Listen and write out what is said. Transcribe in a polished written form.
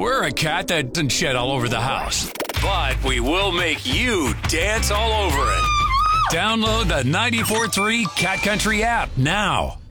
We're a cat that doesn't shed all over the house, but we will make you dance all over it. Download the 94.3 Cat Country app now.